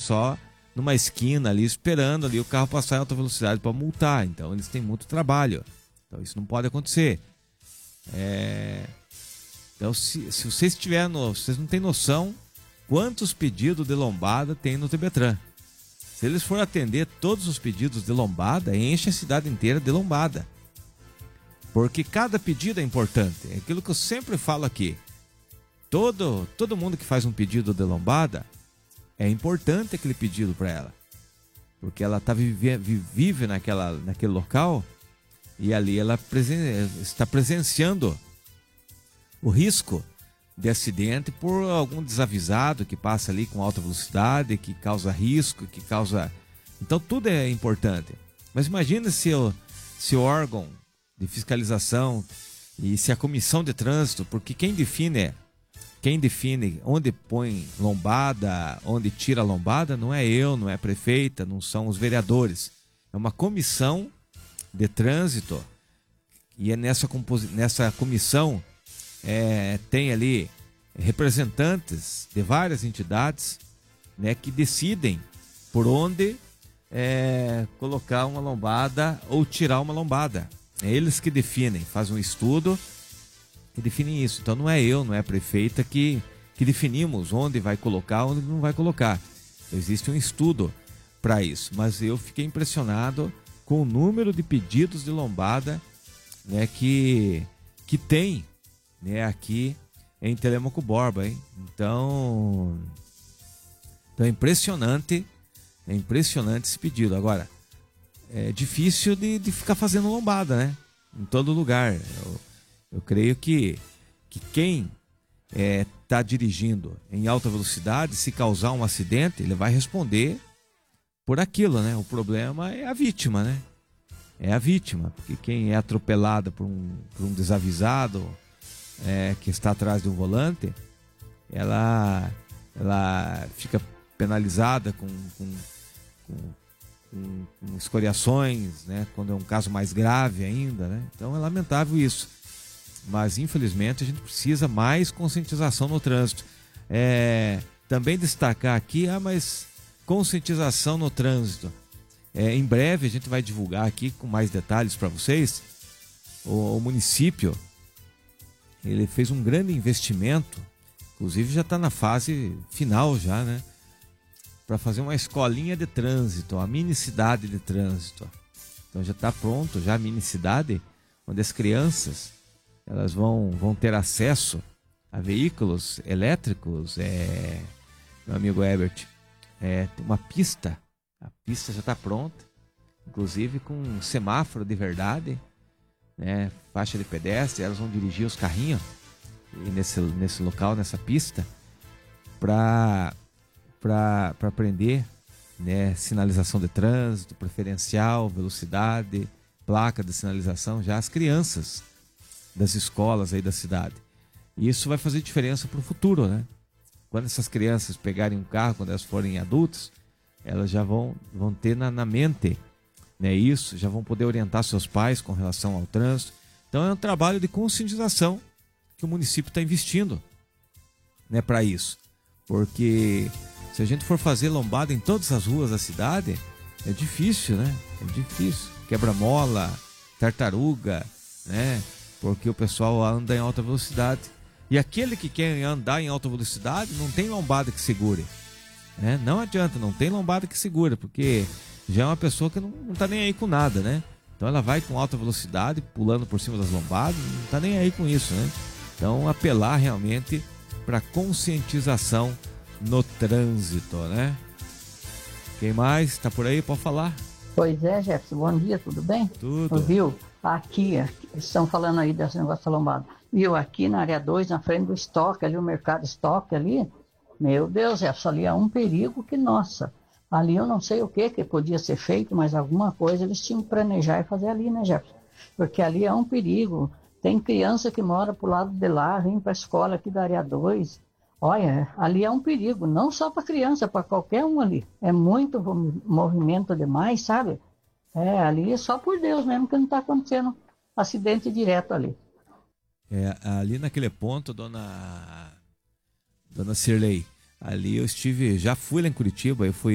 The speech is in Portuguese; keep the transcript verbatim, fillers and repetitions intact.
só numa esquina ali, esperando ali o carro passar em alta velocidade para multar. Então eles têm muito trabalho. Então isso não pode acontecer. É... Então se, se vocês tiverem, no... vocês não têm noção quantos pedidos de lombada tem no Tebetran. Se eles forem atender todos os pedidos de lombada, enche a cidade inteira de lombada. Porque cada pedido é importante. É aquilo que eu sempre falo aqui. Todo, todo mundo que faz um pedido de lombada, é importante aquele pedido para ela. Porque ela tá vive, vive naquela, naquele local e ali ela presen, está presenciando o risco de acidente por algum desavisado que passa ali com alta velocidade, que causa risco, que causa... Então tudo é importante. Mas imagina se o, se o órgão de fiscalização e se a comissão de trânsito, porque quem define, quem define onde põe lombada, onde tira a lombada, não é eu, não é a prefeita, não são os vereadores. É uma comissão de trânsito e é nessa, compos... nessa comissão É, tem ali representantes de várias entidades, né, que decidem por onde é, colocar uma lombada ou tirar uma lombada. É eles que definem, fazem um estudo e definem isso. Então não é eu, não é a prefeita que, que definimos onde vai colocar, onde não vai colocar. Existe um estudo para isso. Mas eu fiquei impressionado com o número de pedidos de lombada, né, que, que tem, né, aqui em Telêmaco Borba, hein? Então, então é impressionante, é impressionante esse pedido. Agora, é difícil de, de ficar fazendo lombada, né? Em todo lugar. Eu, eu creio que, que quem está é, dirigindo em alta velocidade, se causar um acidente, ele vai responder por aquilo, né? O problema é a vítima, né? É a vítima, porque quem é atropelado por um, por um desavisado, É, que está atrás de um volante, ela, ela fica penalizada com, com, com, com, com escoriações, né? Quando é um caso mais grave ainda, né? Então é lamentável isso, mas infelizmente a gente precisa mais conscientização no trânsito. É, também destacar aqui, ah, mas conscientização no trânsito, é, em breve a gente vai divulgar aqui com mais detalhes para vocês. O, o município, ele fez um grande investimento, inclusive já está na fase final já, né? Para fazer uma escolinha de trânsito, uma mini cidade de trânsito. Então já está pronto, já a mini cidade, onde as crianças elas vão, vão ter acesso a veículos elétricos. É, meu amigo Herbert, é, tem uma pista, a pista já está pronta, inclusive com um semáforo de verdade, né, faixa de pedestre, elas vão dirigir os carrinhos nesse, nesse local, nessa pista, para para aprender, né, sinalização de trânsito, preferencial, velocidade, placa de sinalização, já as crianças das escolas aí da cidade. E isso vai fazer diferença para o futuro, né? Quando essas crianças pegarem um carro, quando elas forem adultos, elas já vão, vão ter na, na mente, né, isso, já vão poder orientar seus pais com relação ao trânsito. Então é um trabalho de conscientização que o município está investindo, né, para isso. Porque se a gente for fazer lombada em todas as ruas da cidade, é difícil, né? É difícil. Quebra-mola, tartaruga, né? Porque o pessoal anda em alta velocidade. E aquele que quer andar em alta velocidade não tem lombada que segure, né? Não adianta, não tem lombada que segura, porque já é uma pessoa que não, não tá nem aí com nada, né? Então ela vai com alta velocidade, pulando por cima das lombadas, não tá nem aí com isso, né? Então apelar realmente para conscientização no trânsito, né? Quem mais está por aí? Pode falar? Pois é, Jefferson, bom dia, tudo bem? Tudo. Viu? Aqui, aqui, estão falando aí desse negócio da lombada. Viu? Aqui na área dois, na frente do estoque, ali o mercado estoque ali, meu Deus, Jefferson, ali é um perigo que, nossa, ali eu não sei o que que podia ser feito, mas alguma coisa eles tinham que planejar e fazer ali, né, Jefferson? Porque ali é um perigo. Tem criança que mora pro lado de lá, vem para a escola aqui da área dois. Olha, ali é um perigo, não só para criança, para qualquer um ali. É muito movimento demais, sabe? É, ali é só por Deus mesmo que não está acontecendo acidente direto ali. É, ali naquele ponto, dona, dona Cirlei, ali eu estive, já fui lá em Curitiba, eu fui